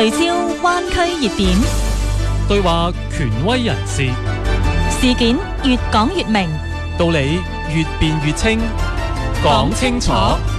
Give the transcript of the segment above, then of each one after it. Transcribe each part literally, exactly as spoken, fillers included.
聚焦灣區熱點， 對話權威人士， 事件越講越明， 道理越辯越清，講清楚，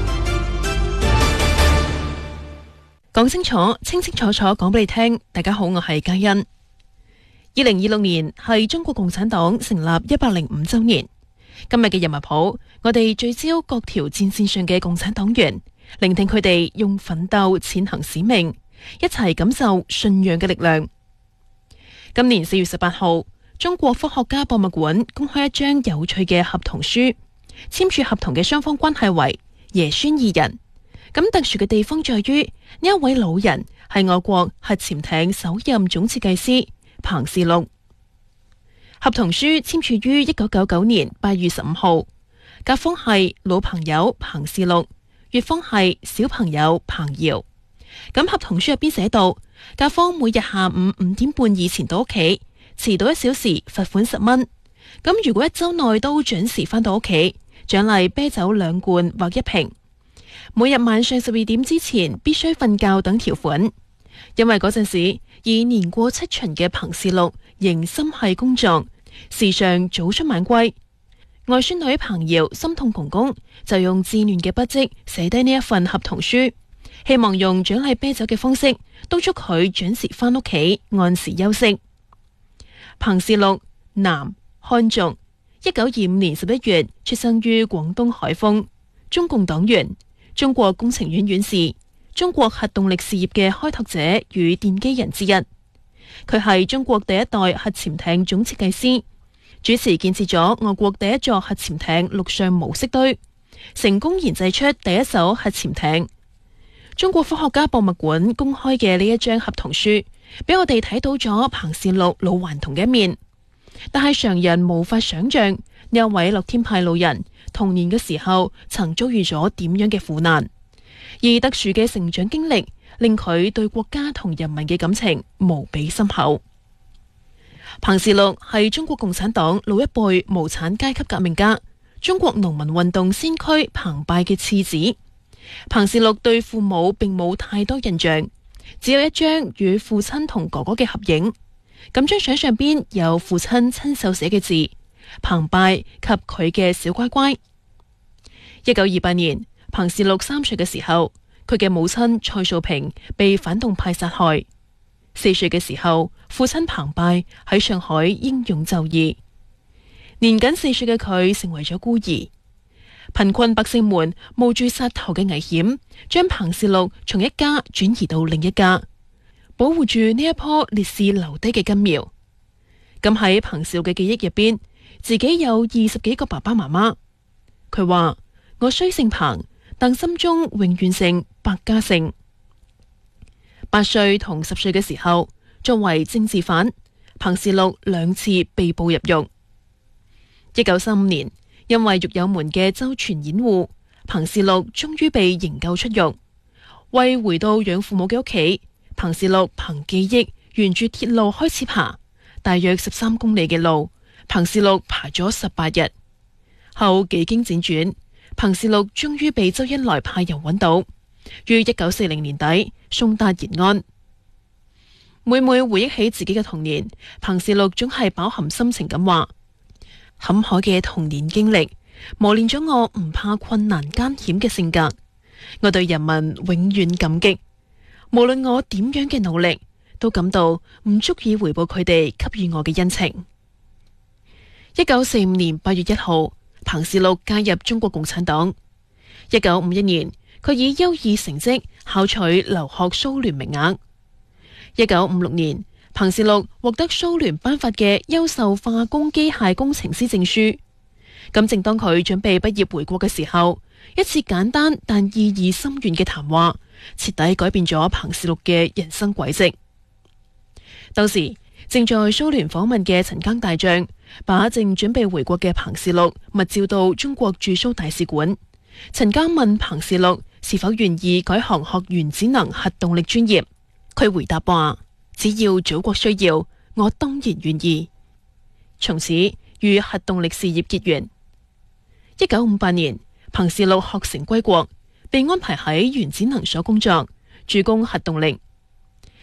講清楚，清清楚楚講俾你聽。大家好，我係嘉欣。二零二六年係中國共產黨成立一百零五周年。今日嘅人物譜，我哋聚焦各條戰線上嘅共產黨員，聆聽佢哋用奮鬥踐行使命，一齊感受信仰嘅力量。今年四月十八號，中國科學家博物館公開一張有趣嘅合同書，簽署合同嘅雙方關係為爺孫二人。咁特殊嘅地方在於，呢一位老人係我國核潛艇首任總設計師彭士祿。合同書簽署於一九九九年八月十五號，甲方係老朋友彭士祿，乙方係小朋友彭瑤。咁合同書入邊寫到，甲方每日下午五點半以前到屋企，遲到一小時罰款十蚊。咁如果一周內都準時返到屋企，獎勵啤酒兩罐或一瓶。每日晚上十二點之前必須瞓覺等條款。因為嗰陣時已年過七旬嘅彭士祿仍心繫工作，時常早出晚歸。外孫女彭瑤心痛窮公，就用稚嫩嘅筆跡寫低呢一份合同書，希望用獎勵啤酒嘅方式督促佢準時返屋企，按時休息。彭士祿，男，漢族，一九二五年十一月出生於廣東海豐，中共黨員，中國工程院院士，中國核動力事業嘅開拓者與奠基人之一。佢係中國第一代核潛艇總設計師，主持建設咗我國第一座核潛艇陸上模式堆，成功研製出第一艘核潛艇。中國科學家博物館公開嘅呢一張合同書，俾我哋睇到咗彭士祿老頑童嘅一面，但係常人無法想象呢一位樂天派老人童年嘅時候曾遭遇咗點樣嘅苦難，而特殊嘅成長經歷令佢對國家同人民嘅感情無比深厚。彭士祿係中國共產黨老一輩無產階級革命家，中國農民運動先驅彭拜嘅次子。彭士祿對父母並冇太多印象，只有一張與父親同哥哥嘅合影。咁張相上邊有父親親手寫嘅字，彭拜及佢嘅小乖乖。一九二八年，彭士祿三歲嘅時候，佢嘅母親蔡素萍被反動派殺害。四歲嘅時候，父親彭拜喺上海英勇就義。年僅四歲嘅佢成為咗孤兒。貧困百姓們冒住殺頭嘅危險，將彭士祿從一家轉移到另一家，保護住呢一棵烈士留低嘅根苗。咁喺彭士祿嘅記憶入邊，自己有二十幾個爸爸媽媽。佢話：我雖姓彭，但心中永遠姓百家姓。八歲同十歲嘅時候，作為政治犯，彭士祿兩次被捕入獄。一九三五年，因為獄友們嘅周全掩護，彭士祿終於被營救出獄。為回到養父母嘅屋企，彭士祿憑記憶沿住鐵路開始爬，大約十三公里嘅路，彭士祿爬咗十八日。後幾經輾轉，彭士祿終於被周恩來派人揾到，於一九四零年底送達延安。每每回憶起自己嘅童年，彭士祿總係飽含心情咁話：坎坷嘅童年經歷磨練咗我唔怕困難艱險嘅性格，我對人民永遠感激，無論我點樣嘅努力，都感到唔足以回報佢哋給予我嘅恩情。一九四五年八月一號，彭士祿加入中國共產黨。一九五一年，佢以優異成績考取留學蘇聯名額。一九五六年，彭士祿獲得蘇聯頒發嘅優秀化工機械工程師證書。咁正當佢準備畢業回國嘅時候，一次簡單但意義深遠嘅談話，徹底改變咗彭士祿嘅人生軌跡。當時正在蘇聯訪問嘅陳赓大將，把正準備回國嘅彭士祿密召到中國駐蘇大使館。陳赓問彭士祿是否願意改行學原子能核動力專業，佢回答話：只要祖國需要，我當然願意。從此與核動力事業結緣。一九五八年，彭士祿學成歸國，被安排喺原子能所工作，主攻核動力。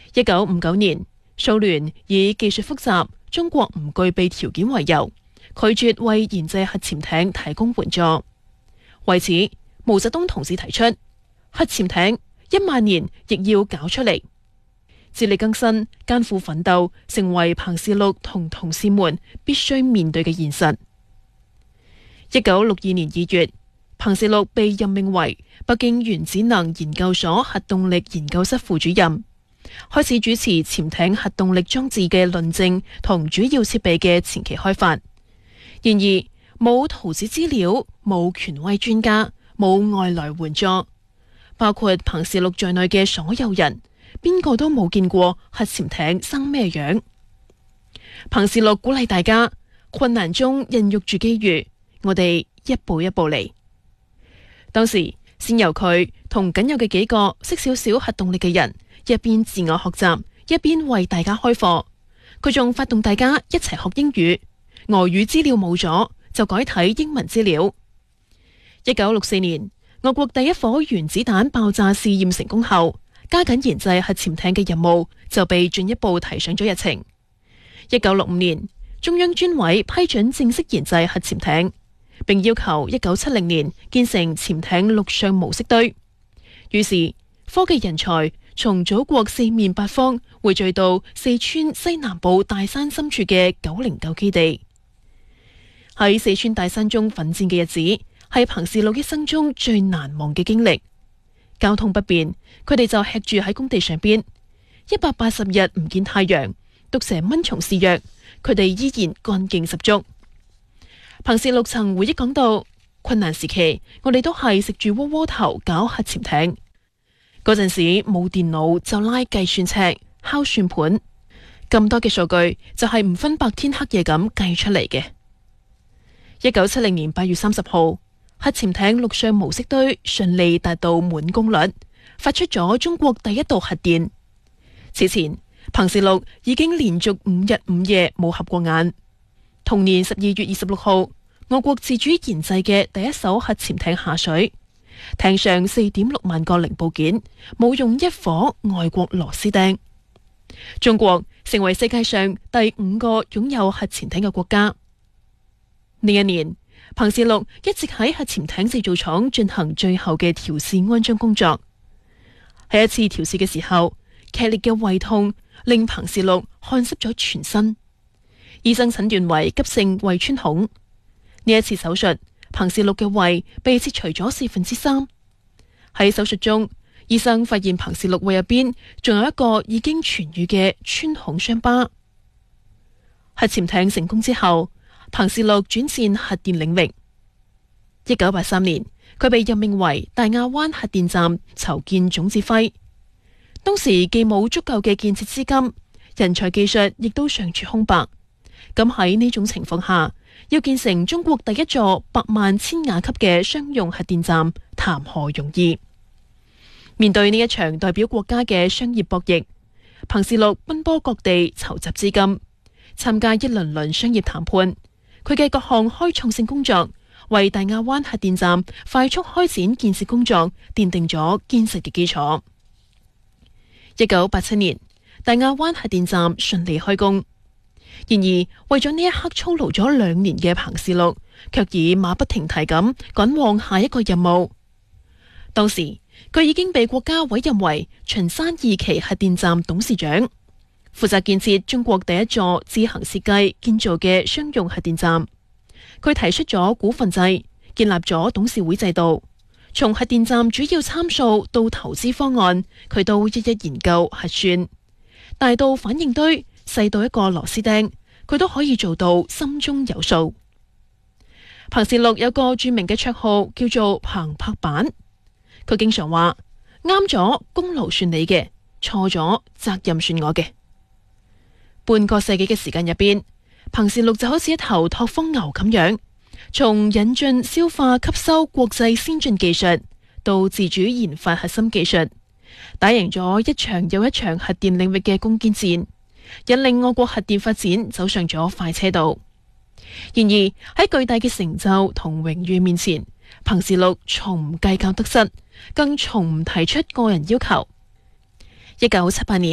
一九五九年，蘇聯以技術複雜、中國唔具備條件為由，拒絕為研製核潛艇提供援助。為此，毛澤東同志提出，核潛艇一萬年亦要搞出嚟。自力更生、艱苦奮鬥，成為彭士祿同同事們必須面對嘅現實。一九六二年二月，彭士祿被任命為北京原子能研究所核動力研究室副主任，開始主持潛艇核動力裝置嘅論證同主要設備嘅前期開發。然而，冇圖紙資料，冇權威專家，冇外來援助，包括彭士祿在內嘅所有人，邊個都冇見過核潛艇生咩樣。彭士祿鼓勵大家，困難中孕育住機遇，我哋一步一步嚟。當時先由佢同僅有嘅幾個識少少核動力嘅人，一邊自我學習，一邊為大家開課。佢仲發動大家一齊學英語，俄語資料冇咗，就改睇英文資料。一九六四年，俄國第一顆原子彈爆炸試驗成功後，加緊研製核潛艇嘅任務就被進一步提上咗日程。一九六五年，中央專委批准正式研製核潛艇，並要求一九七零年建成潛艇陸上模式堆。於是，科技人才從祖國四面八方匯聚到四川西南部大山深處嘅九零九基地。喺四川大山中奮戰嘅日子，係彭士祿一生中最難忘嘅經歷。交通不便，佢哋就吃住喺工地上邊，一百八十日唔見太陽，毒蛇蚊蟲肆虐，佢哋依然幹勁十足。彭士祿曾回憶講到，困難時期我哋都係食住窩窩頭搞核潛艇，嗰陣時冇電腦就拉計算尺、敲算盤，咁多嘅數據就係唔分白天黑夜咁計出嚟嘅。一九七零年八月三十號，核潛艇陸上模式堆順利達到滿功率，發出咗中國第一道核電。此前，彭士祿已經連續五日五夜冇合過眼。同年十二月二十六號，俄國自主研製嘅第一艘核潛艇下水，艇上四點六萬個零部件，冇用一顆外國螺絲釘。中國成為世界上第五個擁有核潛艇嘅國家。呢一年，彭士祿一直喺核潛艇製造廠進行最後嘅調試安裝工作。喺一次調試嘅時候，劇烈嘅胃痛令彭士祿汗濕咗全身，醫生診斷為急性胃穿孔。呢一次手術，彭士祿嘅胃被切除咗四分之三。喺手術中，醫生發現彭士祿胃入邊仲有一個已經痊愈嘅穿孔傷疤。核潛艇成功之後，彭士祿轉戰核電領域。一九八三年，佢被任命為大亞灣核電站籌建總指揮。當時既冇足夠嘅建設資金，人才技術亦都尚處空白。咁喺呢種情況下，要建成中國第一座百萬千瓦級嘅商用核電站，談何容易？面對呢一場代表國家嘅商業博弈，彭士祿奔波各地籌集資金，參加一輪輪商業談判。佢嘅各項開創性工作，為大亞灣核電站快速開展建設工作奠定咗堅實嘅基礎。一九八七年，大亞灣核電站順利開工。然而，為咗呢一刻操勞咗兩年嘅彭士祿，卻已馬不停蹄咁趕往下一個任務。當時，佢已經被國家委任為秦山二期核電站董事長，負責建設中國第一座自行設計建造嘅商用核電站。佢提出咗股份制，建立咗董事會制度，從核電站主要參數到投資方案，佢都一一研究核算。大到反應堆，細到一個螺絲釘，佢都可以做到心中有數。彭士祿有個著名嘅綽號叫做彭拍板，佢經常話：啱咗功勞算你嘅，錯咗責任算我嘅。半個世紀嘅時間入邊，彭士祿就好似一頭拓荒牛咁樣，從引進、消化、吸收國際先進技術，到自主研發核心技術，打贏咗一場又一場核電領域嘅攻堅戰，引領我國核電發展走上咗快車道。然而喺巨大嘅成就同榮譽面前，彭士祿從唔計較得失，更從唔提出個人要求。一九七八年，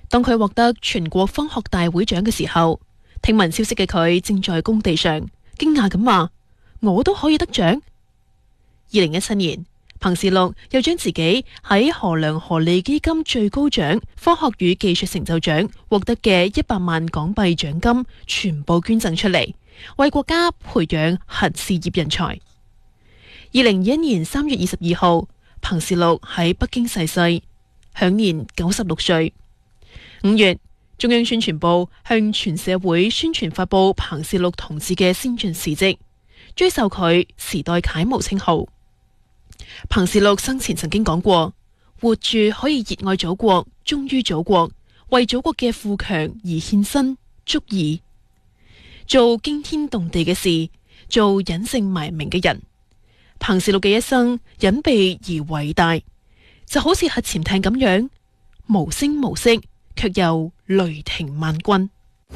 當佢獲得全國科學大會獎嘅時候，聽聞消息嘅佢正在工地上，驚訝咁話：我都可以得獎。二零一七年，彭士祿又將自己喺何良荷利基金最高獎科學與技術成就獎獲得嘅一百萬港幣獎金全部捐贈出嚟，為國家培養核事業人才。二零二一年三月二十二號，彭士祿喺北京逝世，享年九十六歲。五月，中央宣傳部向全社會宣傳發佈彭士祿同志嘅先進事蹟，追授佢時代楷模稱號。彭士祿生前曾經講過：活住可以熱愛祖國，忠於祖國，為祖國嘅富強而獻身，足矣。做驚天動地嘅事，做隱姓埋名嘅人。彭士祿嘅一生隱秘而偉大，就好似核潛艇咁樣，無聲無息，卻又雷霆萬鈞。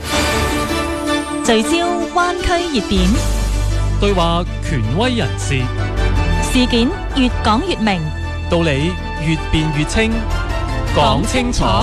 聚焦灣區熱點， 對話權威人士， 事件越講越明， 道理越辯越清，講清楚。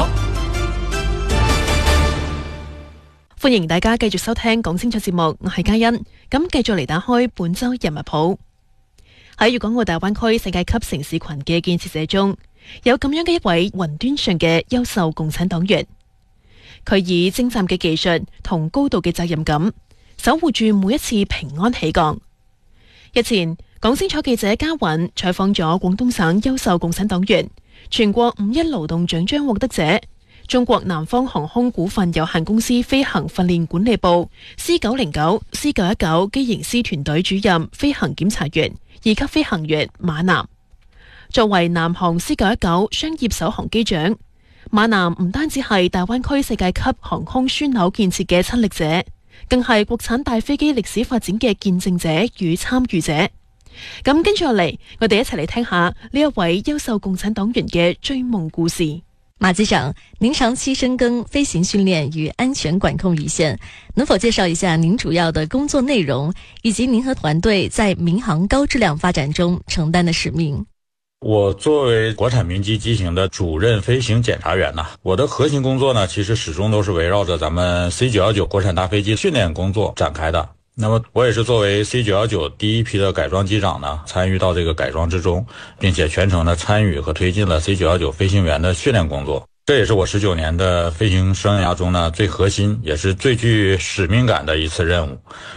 歡迎大家繼續收聽講清楚節目，我係嘉欣。咁繼續嚟打開本周人物譜。喺粵港澳大灣區世界級城市群嘅建設者中，有咁樣嘅一位雲端上嘅優秀共產黨員，佢以精湛嘅技術同高度嘅責任感，守護住每一次平安喜降。日前，講清楚記者嘉允採訪咗廣東省優秀共產黨員、全國五一勞動獎章獲得者、中國南方航空股份有限公司飛行訓練管理部 C 九零九、C 九一九機型師團隊主任飛行檢查員二級飛行員馬南。作為南航 C 九一九商業首航機長，馬南唔單止係大灣區世界級航空樞紐建設嘅親歷者，更係國產大飛機歷史發展嘅見證者與參與者。咁跟住落嚟，我哋一齊嚟聽下呢一位優秀共產黨員嘅追夢故事。 馬機長，您長期深耕飛行訓練與安全管控一線，能否介紹一下您主要的工作內容，以及您和團隊在民航高質量發展中承擔的使命？ 我作為國產民機機型的主任飛行檢查員呢，我的核心工作呢，其實始終都是圍繞着咱們 C 九一九國產大飛機訓練工作展開的。那麼我也是作為 C 九一九第一批的改裝機長呢，參與到這個改裝之中，並且全程的參與和推進了 C 九一九飛行員的訓練工作。這也是我十九年的飛行生涯中呢，最核心也是最具使命感的一次任務。